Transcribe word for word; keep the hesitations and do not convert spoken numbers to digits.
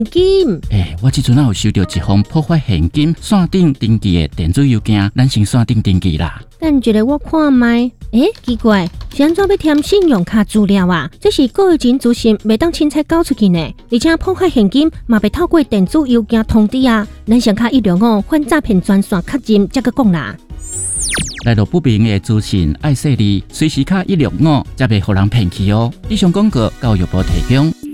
金。 诶，我即阵啊有收到一封破坏现金线顶登记的电子邮件，咱先线顶登记啦。 等一下我看卖，诶，奇怪，是安怎要填信用卡资料啊？这是个人资讯，袂当凊彩交出去呢。而且破坏现金嘛，袂透过电子邮件通知啊。咱上卡一六五反诈骗专线确认才个讲啦。 来到不明的资讯，爱说你随时卡一六五，才袂互人骗去哦。以上广告，教育部提供。